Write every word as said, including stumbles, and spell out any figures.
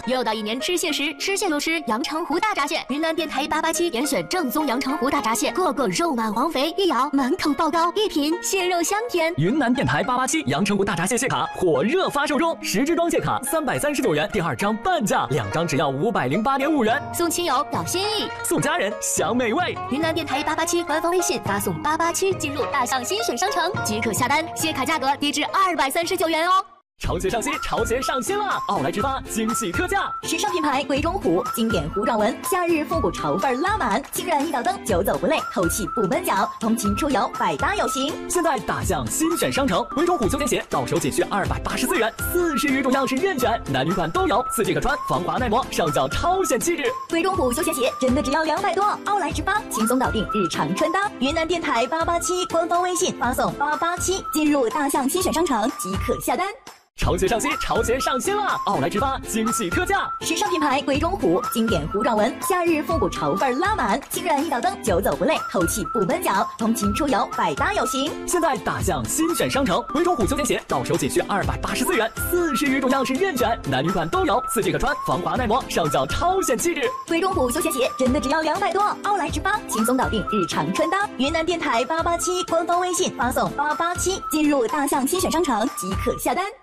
又到一年吃蟹时，吃蟹就吃阳澄湖大闸蟹。云南电台八八七严选正宗阳澄湖大闸蟹，个个肉满黄肥，一咬满口爆膏，一品蟹肉香甜。 云南电台八八七阳澄湖大闸蟹蟹卡火热发售中，十支装蟹卡三百三十九元，第二张半价，两张只要五百零八点五元。 送亲友表心意， 送家人享美味。 云南电台八八七官方微信发送八八七进入大象新选商城即可下单，蟹卡价格低至二百三十九元哦。 潮鞋上新，潮鞋上新啦！奥莱直发惊喜特价， 时尚品牌鬼冢虎经典糊状纹，夏日复古潮范拉满，轻软一脚蹬，久走不累，透气不闷脚，通勤出游百搭有型。 现在大象新选商城，鬼冢虎休闲鞋到手仅需二百八十四元，四十余种样式任选，男女款都有，四季可穿，防滑耐磨，上脚超显气质。 鬼冢虎休闲鞋真的只要两百多，奥莱直发轻松搞定日常穿搭。云南电台八八七官方微信发送八八七进入大象新选商城即可下单。 潮鞋上新，潮鞋上新啦！奥莱直发惊喜特价， 时尚品牌鬼冢虎经典糊状纹，夏日复古潮范拉满，轻软一脚蹬，久走不累，透气不闷脚，通勤出游百搭有型。 现在大象新选商城，鬼冢虎休闲鞋到手仅需二百八十四元，四十余种样式任选，男女款都有，四季可穿，防滑耐磨，上脚超显气质。 鬼冢虎休闲鞋真的只要两百多，奥莱直发轻松搞定日常穿搭。云南电台八八七官方微信发送八八七进入大象新选商城即可下单。